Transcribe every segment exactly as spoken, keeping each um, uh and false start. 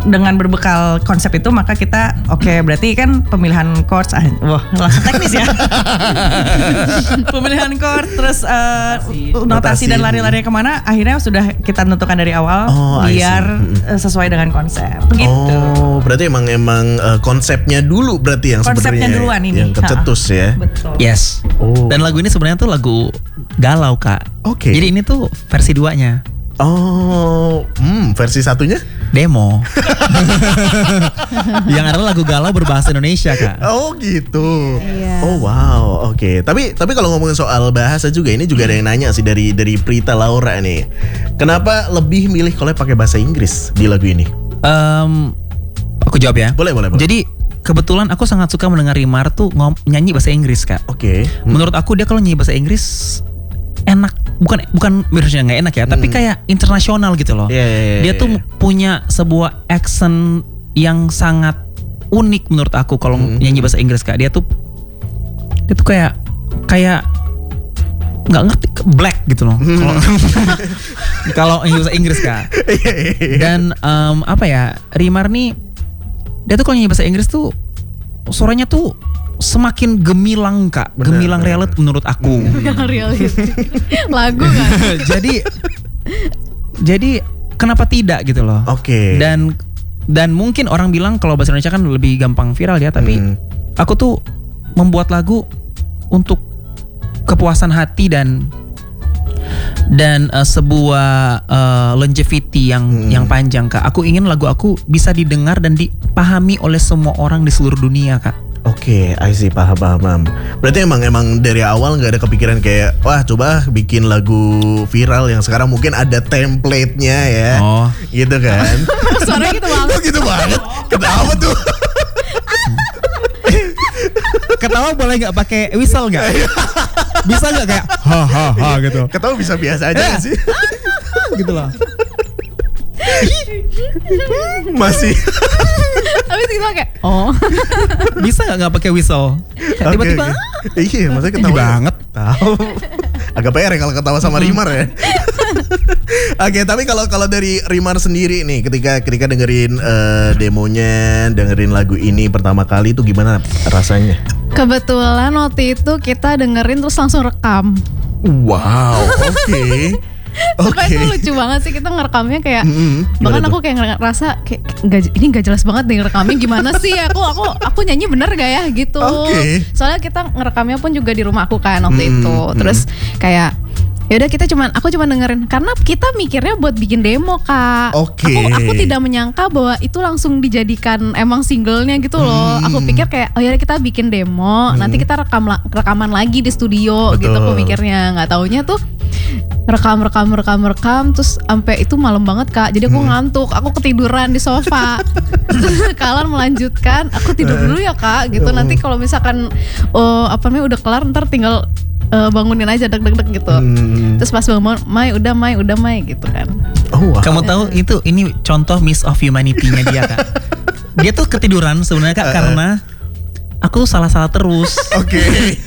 dengan berbekal konsep itu maka kita oke okay, berarti kan pemilihan chords ah, wah langsung teknis ya. Pemilihan chord terus uh, notasi, notasi dan lari-lari kemana akhirnya sudah kita tentukan dari awal oh, biar uh, sesuai dengan konsep gitu. Oh berarti emang emang uh, konsepnya dulu berarti yang konsepnya sebenarnya duluan ini yang kecetus ya. Betul. Yes. Oh. Dan lagu ini sebenarnya tuh lagu galau kak. Oke. Okay. Jadi ini tuh versi duanya. Oh, hmm, versi satunya? Demo. Yang ada lagu galau berbahasa Indonesia kak. Oh gitu. Yeah. Oh wow, oke. Okay. Tapi tapi kalau ngomongin soal bahasa juga ini juga ada yang nanya sih dari dari Prita Laura nih. Kenapa lebih milih kalau pakai bahasa Inggris di lagu ini? Um, aku jawab ya. Boleh boleh boleh. Jadi kebetulan aku sangat suka mendengar Rimar tuh ngom- nyanyi bahasa Inggris kak. Oke. Okay. Hmm. Menurut aku dia kalau nyanyi bahasa Inggris enak, bukan bukan versi nggak enak ya, hmm. tapi kayak internasional gitu loh. Yeah, yeah, yeah, dia tuh yeah. punya sebuah accent yang sangat unik menurut aku kalau hmm. nyanyi bahasa Inggris kak. Dia tuh dia tuh kayak kayak nggak ngerti black gitu loh. Kalau kalau nyanyi bahasa Inggris kak. Dan um, apa ya, Rimar nih dia tuh kalau nyanyi bahasa Inggris tuh suaranya tuh semakin gemilang kak, bener, gemilang bener. Realit menurut aku. Gemilang realit. Lagu kan. jadi, jadi kenapa tidak gitu loh? Oke. Okay. Dan dan mungkin orang bilang kalau bahasa Indonesia kan lebih gampang viral ya, tapi hmm. aku tuh membuat lagu untuk kepuasan hati dan dan uh, sebuah uh, longevity yang hmm. yang panjang kak. Aku ingin lagu aku bisa didengar dan dipahami oleh semua orang di seluruh dunia kak. Oke, okay, I see, paham, paham. Berarti emang emang dari awal nggak ada kepikiran kayak, wah coba bikin lagu viral yang sekarang mungkin ada template-nya ya, oh. gitu kan? Suaranya gitu banget. Oh gitu banget. Ketawa tuh. Ketawa boleh nggak pakai whistle nggak? Bisa nggak kayak ha ha ha gitu? Ketawa bisa biasa aja sih. Gitu loh. Masih. Habis kita kayak oh. Bisa nggak nggak pakai whistle? Tiba-tiba. Okay, okay. Iya, maksudnya ketawa banget. Tahu. Agak P R ya kalau ketawa sama Rimar ya. Oke, okay, tapi kalau kalau dari Rimar sendiri nih, ketika ketika dengerin uh, demonya, dengerin lagu ini pertama kali itu gimana rasanya? Kebetulan waktu itu kita dengerin terus langsung rekam. Wow, oke. Okay. Supaya okay. itu lucu banget sih kita ngerekamnya kayak mm-hmm. bahkan aku kayak ngerasa kayak gak, ini gak jelas banget nih ngerekamnya gimana sih aku aku aku nyanyi bener gak ya gitu. Okay. Soalnya kita ngerekamnya pun juga di rumah aku kan waktu mm-hmm. itu. Terus kayak yaudah kita cuman aku cuman dengerin karena kita mikirnya buat bikin demo kak. Okay. Aku aku tidak menyangka bahwa itu langsung dijadikan emang singlenya gitu loh. Hmm. Aku pikir kayak oh ya kita bikin demo, hmm. nanti kita rekam rekaman lagi di studio. Betul. Gitu aku mikirnya. Nggak taunya tuh rekam rekam rekam rekam terus sampai itu malam banget kak. Jadi aku hmm. ngantuk, aku ketiduran di sofa. Kalian melanjutkan, aku tidur dulu ya kak. Gitu nanti kalau misalkan oh apa namanya udah kelar ntar tinggal Uh, bangunin aja deg-deg gitu. Hmm. Terus pas bangun, Mai udah Mai udah Mai gitu kan. Oh, wow. Kamu tahu itu ini contoh miss of humanity-nya dia kak. Dia tuh ketiduran sebenarnya kak uh, karena aku salah-salah terus. Oke. Okay.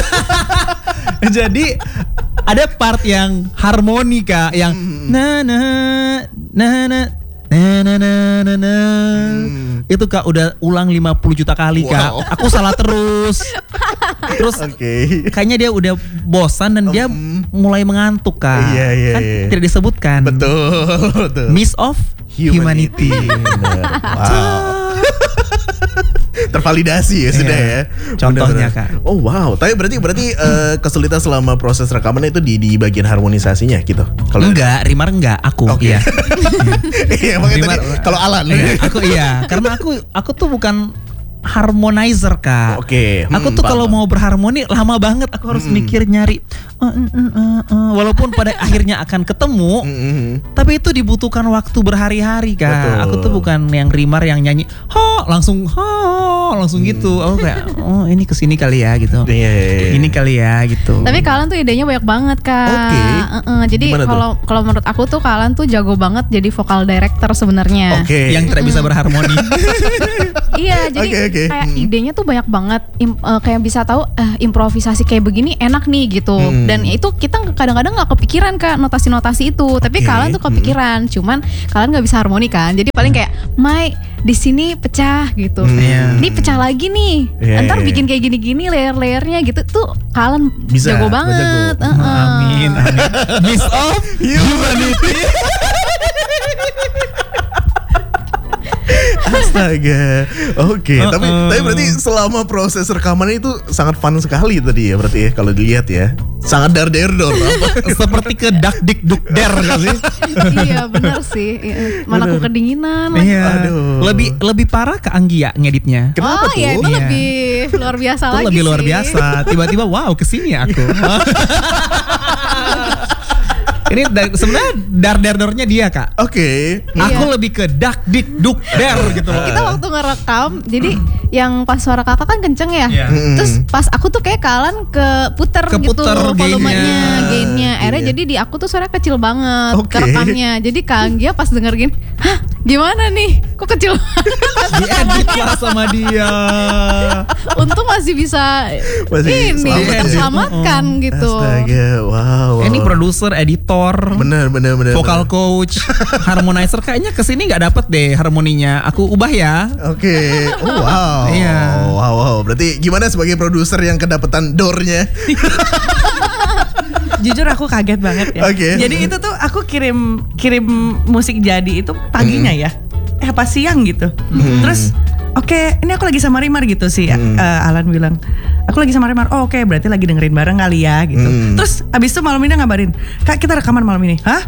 Jadi ada part yang harmoni kak, yang na na na na na na na na hmm. itu kak udah ulang lima puluh juta kali kak. Wow. Aku salah terus. Terus okay. kayaknya dia udah bosan dan um, dia mulai mengantuk kak. Iya, iya, kan iya. tidak disebutkan. Betul, betul. Miss of humanity. humanity. Wow. Tervalidasi ya sudah ya. Contohnya kak. Oh wow. Tapi berarti berarti uh, kesulitan selama proses rekaman itu di di bagian harmonisasinya gitu. Kalau enggak, Rimar enggak, aku okay. iya. Iya makanya tadi kalau Alan iya, aku iya, karena aku aku tuh bukan harmonizer kak. Oke. Okay. Hmm, aku tuh kalau mau berharmoni lama banget. Aku harus hmm. mikir nyari. Uh, uh, uh, uh, walaupun pada akhirnya akan ketemu, hmm. tapi itu dibutuhkan waktu berhari-hari kak. Betul. Aku tuh bukan yang Rimar yang nyanyi, ha langsung ha wow langsung gitu. Aku kayak oh ini kesini kali ya gitu. Iya, iya, iya. Ini kali ya gitu. Tapi kalian tuh idenya banyak banget Kak. Oke. Uh-uh. Jadi Gimana tuh? kalau kalau menurut aku tuh kalian tuh jago banget jadi vokal director sebenarnya. Oke. Yang tidak bisa berharmoni. Iya, jadi Oke, oke. kayak Hmm. idenya tuh banyak banget. Im- eh, kayak bisa tahu eh, improvisasi kayak begini enak nih gitu. Hmm. Dan itu kita kadang-kadang nggak kepikiran Kak notasi-notasi itu. Tapi Oke. kalian tuh kepikiran. Cuman kalian nggak bisa harmoni kan. Jadi paling kayak Mai di sini pecah gitu. Hmm. Iya. Ini pecah lagi nih. Iya, Ntar iya, bikin kayak gini-gini layer-layernya gitu. Tuh kalian Bisa, jago lo banget. jago. Uh-uh. Amin, amin. Miss of Humanity. Astaga. Oke, Uh-uh. tapi tapi berarti selama proses rekaman itu sangat fun sekali tadi ya berarti ya kalau dilihat ya. Sangat dar der dor apa? Seperti ke dak dik duk der gak sih? Iya benar sih. Iya. Mana aku kedinginan. Iya. Aduh. Lebih lebih parah ke Anggia ngeditnya. Kenapa oh iya tuh? itu Iya. lebih luar biasa Itu lagi lebih luar sih. biasa. Tiba-tiba wow kesini ya aku. Ini da- sebenarnya dar der dornya dia kak. Oke. Aku Iya. lebih ke dak dik duk der gitu loh. Kita waktu ngerekam, jadi yang pas suara kakak kan kenceng ya. Iya. Mm. Terus pas aku tuh kayak kalian keputer gitu Keputer volumenya, gainnya. gainnya. Akhirnya Iya. jadi di aku tuh suara kecil banget Oke. kerekamnya. Jadi Kang Gia pas denger gini, hah gimana nih? Kok kecil banget? Diedit lah sama dia. Untung masih bisa Masih ini selamat. terselamatkan gitu. Astaga, wow. wow. Ini produser, editor, Bener bener bener. vokal bener. coach, harmonizer. Kayaknya kesini nggak dapet deh harmoninya. Aku ubah ya. Oke. Oh, wow. Iya. Wow wow. Berarti gimana sebagai produser yang kedapetan dornya? Jujur aku kaget banget ya. Oke. Jadi itu tuh aku kirim kirim musik jadi itu paginya ya. Eh apa siang gitu. Terus oke, ini aku lagi sama Rimar gitu sih. Hmm. eh, Alan bilang, aku lagi sama Rimar. Oh oke, berarti lagi dengerin bareng kali ya gitu. Hmm. Terus abis itu malam ini ngabarin, Kak kita rekaman malam ini. Hah?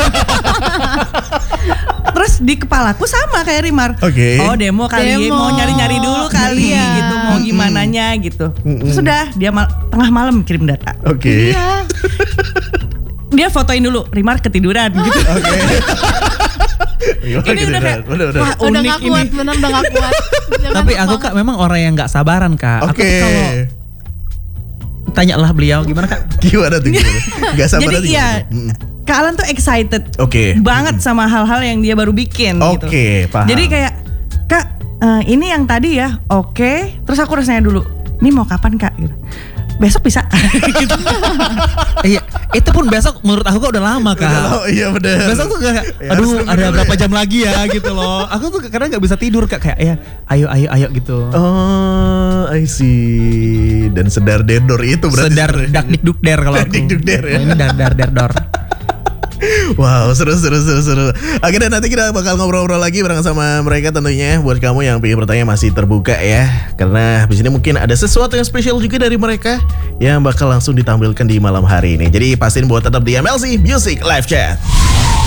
Terus di kepalaku sama kayak Rimar. Oke. Oh demo kali, Demo. mau nyari-nyari dulu kali Iya. gitu, mau gimananya gitu. Terus udah dia mal- tengah malam kirim data. Oke. Iya. Dia fotoin dulu, Rimar ketiduran gitu. Oke. Gimana Ini udah kayak, bener, bener. wah, Udah unik gak kuat, ini. bener udah gak kuat. Jangan Tapi aku banget. kak memang orang yang nggak sabaran kak. Aku Oke. tuh kalau tanyalah beliau gimana kak? Gimana tuh gimana? Gak sabar Jadi aja iya, gimana? Mm. Kak Alan tuh excited Oke. banget sama hal-hal yang dia baru bikin gitu. Oke, paham. Jadi kayak, Kak eh, ini yang tadi ya, oke. Terus aku harus nanya dulu, ini mau kapan Kak? Gitu. Besok bisa. Gitu. Iya, itu pun besok menurut aku kok udah lama kak. Oh iya bener. Besok tuh kayak, Ya, harus aduh nunggu ada dulu berapa ya. jam lagi ya gitu loh. Aku tuh kadang nggak bisa tidur kak kayak ya, ayo ayo ayo gitu. Oh, I see. Dan sedar dedor itu berarti. Sedar dak dik duk der kalau Dak aku. dik duk der ya. Nah, ini dar dar der dor. Wow, seru seru seru seru. Akhirnya nanti kita bakal ngobrol-ngobrol lagi bareng sama mereka tentunya. Buat kamu yang pengen bertanya masih terbuka ya. Karena habis ini mungkin ada sesuatu yang spesial juga dari mereka yang bakal langsung ditampilkan di malam hari ini. Jadi pastiin buat tetap di M L C Music Live Chat.